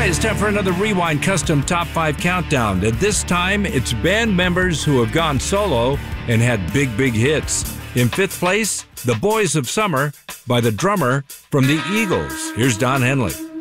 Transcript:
right, it's time for another Rewind Custom Top 5 Countdown. And this time, it's band members who have gone solo and had big hits. In fifth place, The Boys of Summer by the drummer from the Eagles. Here's Don Henley.